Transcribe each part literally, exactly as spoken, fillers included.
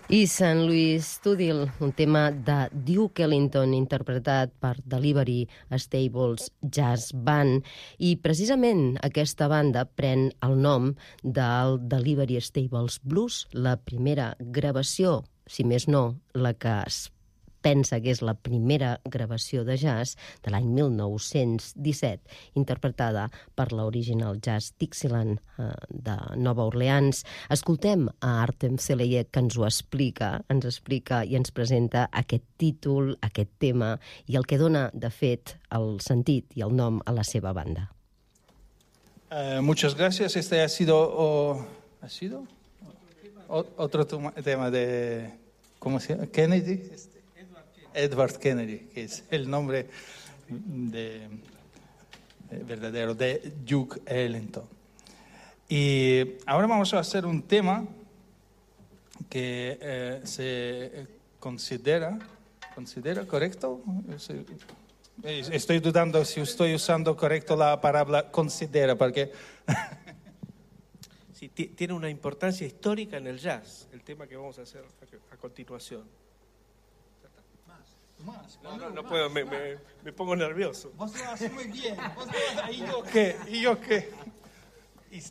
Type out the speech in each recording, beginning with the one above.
I Saint Louis Studil, un tema de Duke Ellington interpretat per Delivery Stables Jazz Band. I precisament aquesta banda pren el nom del Delivery Stables Blues, la primera gravació, si més no, la que es pensa que és la primera gravació de jazz de l'any mil nou-cents disset, interpretada per l'original Jazz Dixieland eh, de Nova Orleans. Escoltem a Artem Zeleyek, que ens ho explica, ens explica i ens presenta aquest títol, aquest tema, i el que dona, de fet, el sentit i el nom a la seva banda. Uh, muchas gracias. Este ha sido, oh, ¿ha sido? O, otro tema de, ¿cómo se llama? Kennedy. Este. Edward Kennedy, que es el nombre de, de, verdadero de Duke Ellington. Y ahora vamos a hacer un tema que eh, se considera, ¿considera correcto? Estoy dudando si estoy usando correcto la palabra considera, porque... Sí, tiene una importancia histórica en el jazz, el tema que vamos a hacer a continuación. Más, no, no, no más, puedo, me, me, me pongo nervioso. Vos lo haces muy bien. Vos lo haces... ¿Y yo qué? ¿Y yo qué? Y...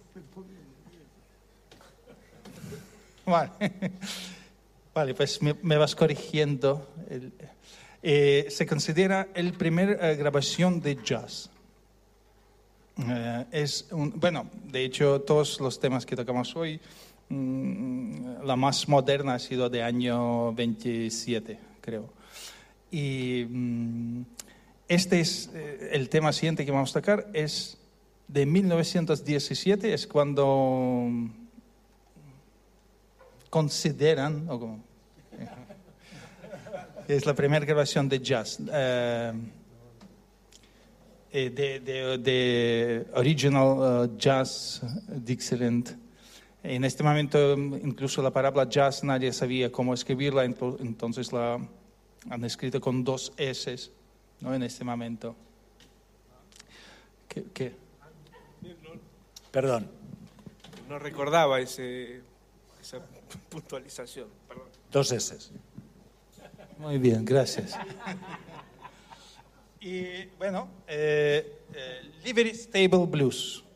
Vale. Vale, pues me, me vas corrigiendo. El, eh, se considera el primer eh, grabación de jazz. Eh, es un, bueno, de hecho, todos los temas que tocamos hoy, mmm, la más moderna ha sido de año veintisiete, creo. Y um, este es eh, el tema siguiente que vamos a tocar, es de mil novecientos diecisiete, es cuando consideran, o como, es la primera grabación de jazz, eh, de, de, de Original uh, Jazz Dixieland. En este momento, incluso la palabra jazz nadie sabía cómo escribirla, entonces la han escrito con dos S, ¿no? En este momento. ¿Qué? qué? Perdón. No recordaba ese, esa puntualización. Perdón. Dos S. Muy bien, gracias. Y bueno, eh, eh, Livery Stable Blues.